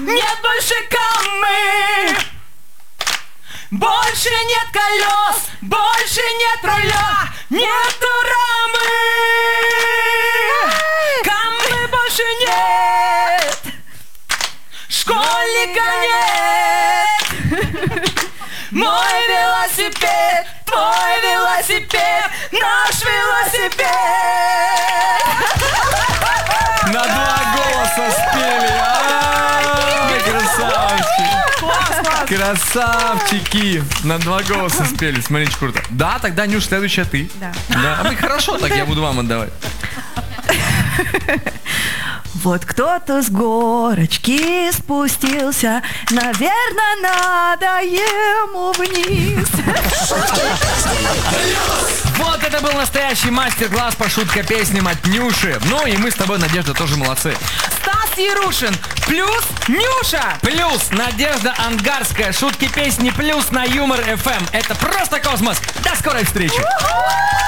нет больше камы. Больше нет колес, больше нет руля, нету рамы. Камы больше нет, школьника нет. Мой велосипед, твой велосипед, наш велосипед. На два голоса спели. Красавчики. Красавчики. На два голоса спели. Смотрите, круто. Да, тогда, Нюш, следующая ты. Да. А мы хорошо, так я буду вам отдавать. Вот кто-то с горочки спустился, наверное, надо ему вниз. Вот это был настоящий мастер-класс по шутка-песням от Нюши. Ну и мы с тобой, Надежда, тоже молодцы. Стас Ярушин плюс Нюша. Плюс Надежда Ангарская. Шутки-песни плюс на Юмор ФМ. Это просто космос. До скорой встречи.